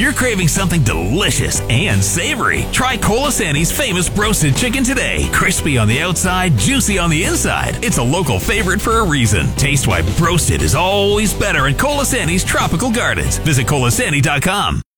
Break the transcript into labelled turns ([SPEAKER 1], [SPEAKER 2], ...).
[SPEAKER 1] you're craving something delicious and savory, try Colasanti's famous broasted chicken today. Crispy on the outside, juicy on the inside. It's a local favorite for a reason. Taste why broasted is always better at Colasanti's Tropical Gardens. Visit Colasanti.com.